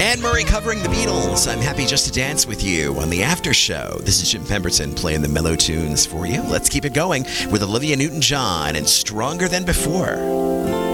Anne Murray covering the Beatles. I'm happy just to dance with you on the after show. This is Jim Pemberton playing the mellow tunes for you. Let's keep it going with Olivia Newton-John and Stronger Than Before.